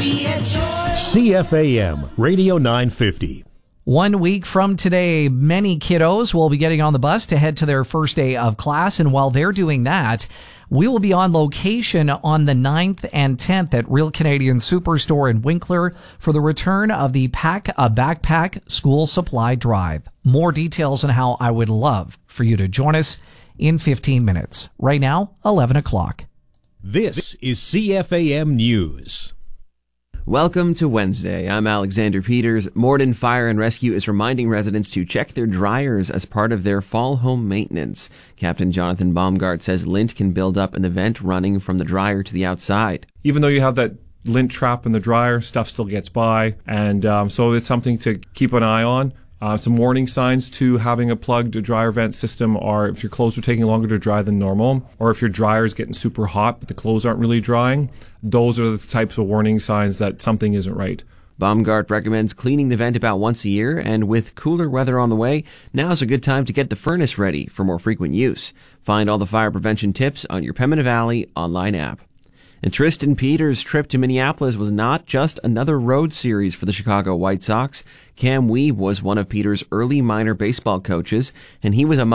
CFAM Radio 950. 1 week from today, many kiddos will be getting on the bus to head to their first day of class. And while they're doing that, we will be on location on the 9th and 10th at Real Canadian Superstore in Winkler for the return of the Pack a Backpack School Supply Drive. More details on how I would love for you to join us in 15 minutes. Right now, 11 o'clock. This is CFAM News. Welcome to Wednesday. I'm Alexander Peters. Morden Fire and Rescue is reminding residents to check their dryers as part of their fall home maintenance. Captain Jonathan Baumgart says lint can build up in the vent running from the dryer to the outside. Even though you have that lint trap in the dryer, stuff still gets by, and so it's something to keep an eye on. Some warning signs to having a plugged dryer vent system are if your clothes are taking longer to dry than normal, or if your dryer is getting super hot but the clothes aren't really drying. Those are the types of warning signs that something isn't right. Baumgart recommends cleaning the vent about once a year, and with cooler weather on the way, now's a good time to get the furnace ready for more frequent use. Find all the fire prevention tips on your Pembina Valley online app. And Tristan Peters' trip to Minneapolis was not just another road series for the Chicago White Sox. Cam Weeb was one of Peters' early minor baseball coaches, and he was among